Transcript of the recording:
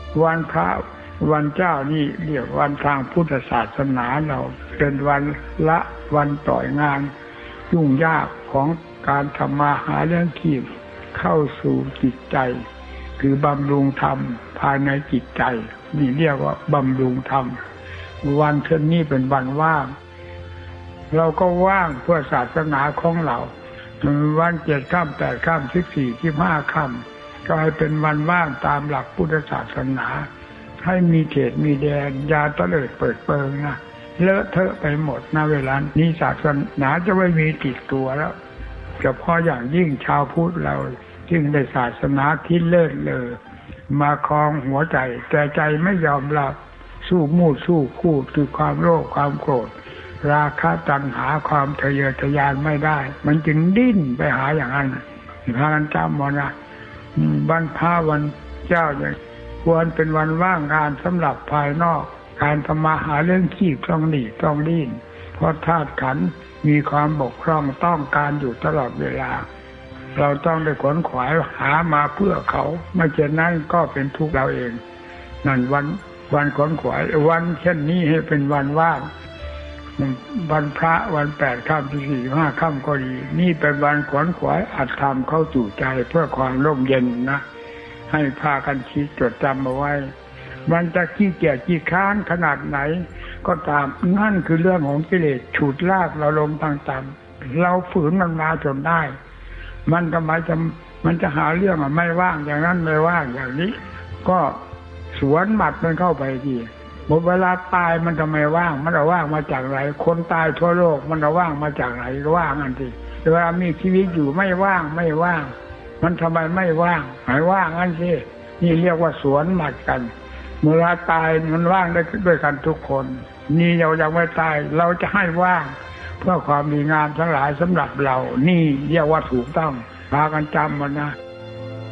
วันพระวันเจ้านี่เรียกวันทางพุทธศาสนาเราเป็นวันละวันต่อยงานยุ่งยากของการทำมาหาเลี้ยงชีพเข้าสู่จิตใจคือบำรุงธรรมภายในจิตใจนี่เรียกว่าบำรุงธรรมวันเช่นนี้เป็นวันว่างเราก็ว่างเพื่อศาสนาของเราวัน7 ค่ำ 8 ค่ำ 14 15 ค่ำก็ให้เป็นวันว่างตามหลักพุทธศาสนาให้มีเขตมีแดนอย่าเตลิดเปิดเปิงนะเลอะเทอะไปหมดนะเวลานี้ศาสนาจะไม่มีติดตัวแล้วเฉพาะอย่างยิ่งชาวพุทธเราจึงได้ศาสนาที่เลิศเลอมาครองหัวใจแต่ใจไม่ยอมรับสู้มูดสู้คู่คือความโลภความโกรธราคะตัณหาความทะเยอทะยานไม่ได้มันจึงดิ้นไปหาอย่างนั้นพากันจำว่านะวันพระวันเจ้าเนี่ยควรเป็นวันว่างงานสำหรับภายนอกการทำมาหาเรื่องชีพต้องหนีต้องดิ้นเพราะธาตุขันธ์มีความบกพร่องต้องการอยู่ตลอดเวลาเราต้องได้ขวนขวายหามาเพื่อเขาไม่เช่นนั้นก็เป็นทุกข์เราเองนั่นวันขวนขวายวันเช่นนี้ให้เป็นวันว่างวันพระวัน8 ค่ำ 14 15 ค่ำก็ดีนี่เป็นวันขวนขวายอัตธรรมเข้าสู่ใจเพื่อความร่มเย็นนะให้พากันคิดจดจำเอาไว้มันจะขี้เกียจขี้ค้านขนาดไหนก็ตามนั่นคือเรื่องของกิเลสฉุดลากเราลงทางต่ำเราฝืนมันมาจนได้มันทำไมมันจะหาเรื่องไม่ว่างอย่างนั้นไม่ว่างอย่างนี้ก็สวนหมัดมันเข้าไปทีหมดเวลาตายมันทำไมว่างมันเอาว่างมาจากไหนคนตายทั่วโลกมันเอาว่างมาจากไหนว่างอันทีเวลามีชีวิตอยู่ไม่ว่างมันทำไมไม่ว่างหายว่างอันสินี่เรียกว่าสวนหมัดกันเมื่อตายมันว่างได้ด้วยกันทุกคนนี่เรายังไม่ตายเราจะให้ว่างเพื่อความดีงามทั้งหลายสำหรับเรานี่เรียกว่าถูกต้องพากันจำมันนะ